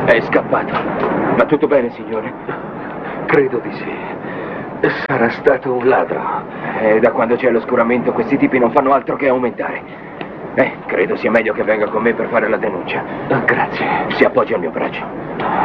È scappato. Va tutto bene, signore? Credo di sì. Sarà stato un ladro. Da quando c'è l'oscuramento questi tipi non fanno altro che aumentare. Credo sia meglio che venga con me per fare la denuncia. Grazie. Si appoggi al mio braccio.